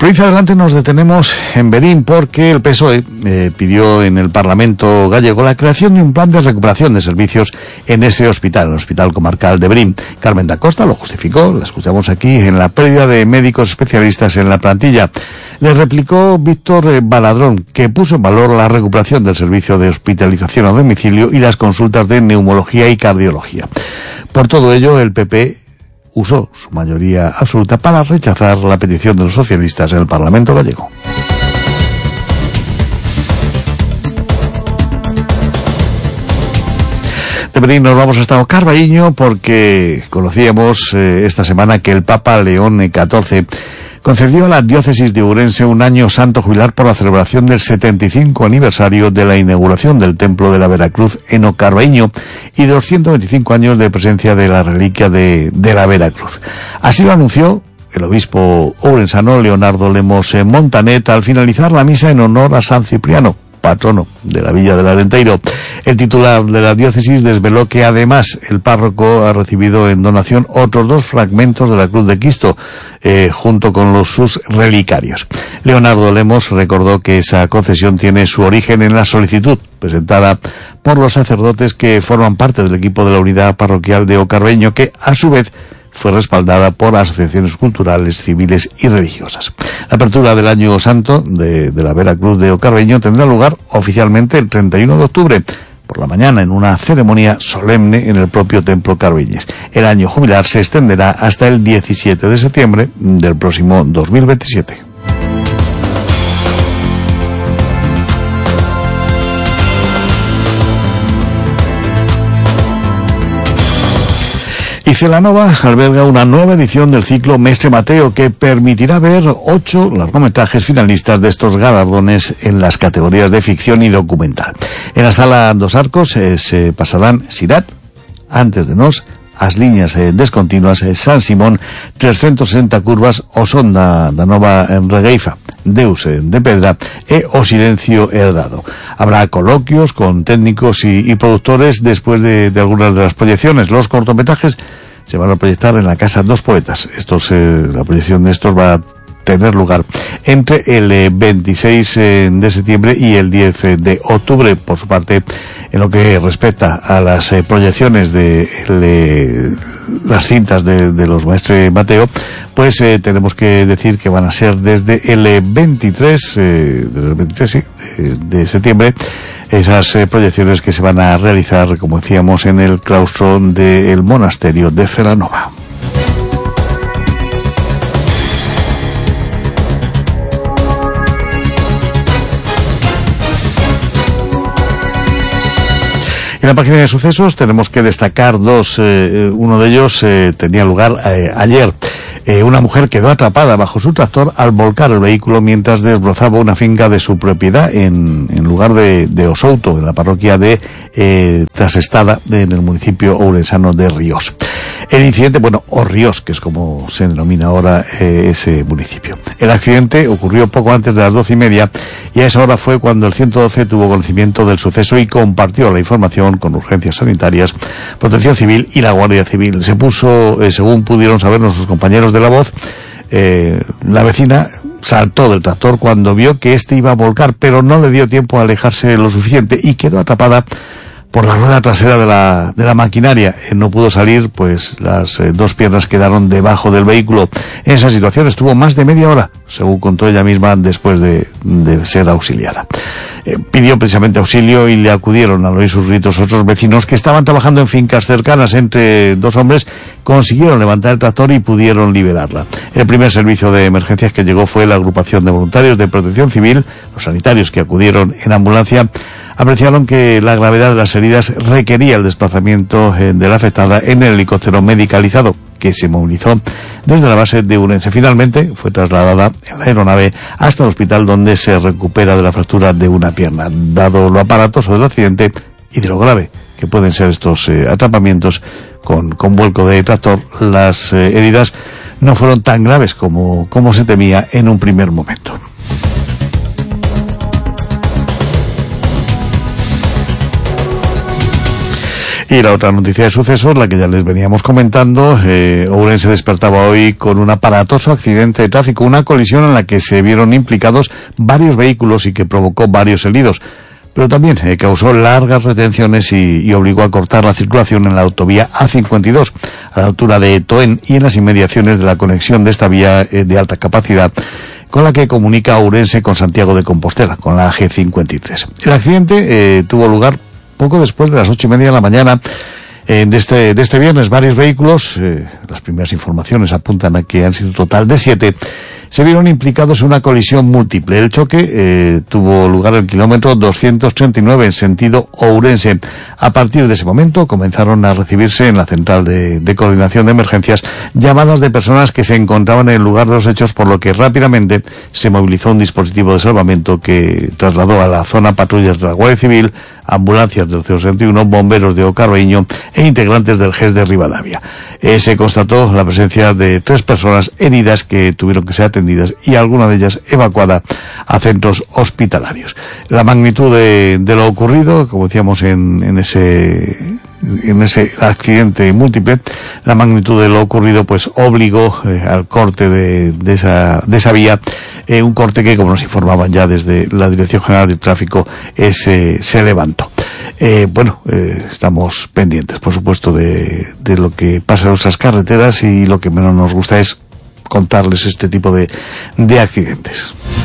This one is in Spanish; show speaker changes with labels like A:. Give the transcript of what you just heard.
A: Provincia Adelante nos detenemos en Verín porque el PSOE pidió en el Parlamento gallego la creación de un plan de recuperación de servicios en ese hospital, el Hospital Comarcal de Verín. Carmen da Costa lo justificó, la escuchamos aquí, en la pérdida de médicos especialistas en la plantilla. Le replicó Víctor Baladrón, que puso en valor la recuperación del servicio de hospitalización a domicilio y las consultas de neumología y cardiología. Por todo ello, el PP usó su mayoría absoluta para rechazar la petición de los socialistas en el Parlamento gallego. De Verín nos vamos hasta Carballiño porque conocíamos esta semana que el Papa León XIV concedió a la diócesis de Ourense un año santo jubilar por la celebración del 75 aniversario de la inauguración del Templo de la Veracruz en Ocarbaíño y de los 125 años de presencia de la reliquia de la Veracruz. Así lo anunció el obispo ourensano Leonardo Lemos Montanet al finalizar la misa en honor a San Cipriano, patrono de la Villa del Arenteiro. El titular de la diócesis desveló que además el párroco ha recibido en donación otros 2 fragmentos de la Cruz de Cristo, junto con sus relicarios. Leonardo Lemos recordó que esa concesión tiene su origen en la solicitud presentada por los sacerdotes que forman parte del equipo de la unidad parroquial de Ocarbeño, que a su vez fue respaldada por asociaciones culturales, civiles y religiosas. La apertura del Año Santo de la Veracruz de Ocarbeño tendrá lugar oficialmente el 31 de octubre, por la mañana, en una ceremonia solemne en el propio templo carbeñés. El año jubilar se extenderá hasta el 17 de septiembre del próximo 2027. Y Celanova alberga una nueva edición del ciclo Mestre Mateo que permitirá ver 8 largometrajes finalistas de estos galardones en las categorías de ficción y documental. En la sala Dos Arcos se pasarán Sirat, Antes de Nos, As Liñas Descontinuas, San Simón, 360 curvas, O Son da Nova Regueifa, Deus de Pedra e O Silencio Herdado. Habrá coloquios con técnicos y productores después de algunas de las proyecciones. Los cortometrajes se van a proyectar en la Casa Dos Poetas. La proyección de estos va a tener lugar entre el 26 de septiembre y el 10 de octubre. Por su parte, en lo que respecta a las proyecciones de las cintas de los Mestre Mateo, pues tenemos que decir que van a ser desde el 23 de septiembre, esas proyecciones que se van a realizar, como decíamos, en el claustro del monasterio de Celanova. En la página de sucesos tenemos que destacar 2. Uno de ellos tenía lugar ayer. Una mujer quedó atrapada bajo su tractor al volcar el vehículo mientras desbrozaba una finca de su propiedad en lugar de Osouto, en la parroquia de Trasestada, en el municipio ourensano de Ríos. El incidente, o Ríos, que es como se denomina ahora ese municipio. El accidente ocurrió poco antes de las 12:30 y a esa hora fue cuando el 112 tuvo conocimiento del suceso y compartió la información con urgencias sanitarias, Protección Civil y la Guardia Civil. Se puso, según pudieron saber nuestros compañeros de La Voz, la vecina saltó del tractor cuando vio que este iba a volcar, pero no le dio tiempo a alejarse lo suficiente y quedó atrapada por la rueda trasera de la maquinaria. No pudo salir, pues las 2 piernas quedaron debajo del vehículo. En esa situación estuvo más de media hora, según contó ella misma, después de ser auxiliada. Pidió precisamente auxilio y le acudieron al oír sus gritos otros vecinos que estaban trabajando en fincas cercanas. Entre 2 hombres consiguieron levantar el tractor y pudieron liberarla. El primer servicio de emergencias que llegó fue la agrupación de voluntarios de Protección Civil. Los sanitarios que acudieron en ambulancia apreciaron que la gravedad de las heridas requería el desplazamiento de la afectada en el helicóptero medicalizado que se movilizó desde la base de Ourense. Finalmente fue trasladada en la aeronave hasta el hospital, donde se recupera de la fractura de una pierna. Dado lo aparatoso del accidente y de lo grave que pueden ser estos atrapamientos con vuelco de tractor, las heridas no fueron tan graves como se temía en un primer momento. Y la otra noticia de sucesos, la que ya les veníamos comentando, Ourense despertaba hoy con un aparatoso accidente de tráfico, una colisión en la que se vieron implicados varios vehículos y que provocó varios heridos. Pero también causó largas retenciones y obligó a cortar la circulación en la autovía A52, a la altura de Toen y en las inmediaciones de la conexión de esta vía de alta capacidad, con la que comunica Ourense con Santiago de Compostela, con la G53. El accidente tuvo lugar poco después de las 8:30 de la mañana de este viernes. Varios vehículos, las primeras informaciones apuntan a que han sido un total de 7, se vieron implicados en una colisión múltiple. El choque tuvo lugar en el kilómetro 239 en sentido Ourense. A partir de ese momento comenzaron a recibirse en la central de coordinación de emergencias llamadas de personas que se encontraban en el lugar de los hechos, por lo que rápidamente se movilizó un dispositivo de salvamento que trasladó a la zona patrullas de la Guardia Civil, ambulancias del 061, bomberos de Ocarreño e integrantes del GES de Rivadavia. Se constató la presencia de 3 personas heridas que tuvieron que ser atendidas y alguna de ellas evacuada a centros hospitalarios. La magnitud de lo ocurrido, como decíamos en ese accidente múltiple, la magnitud de lo ocurrido pues obligó al corte de esa vía, un corte que, como nos informaban ya desde la Dirección General de Tráfico, se levantó. Estamos pendientes, por supuesto, de lo que pasa en nuestras carreteras, y lo que menos nos gusta es contarles este tipo de accidentes.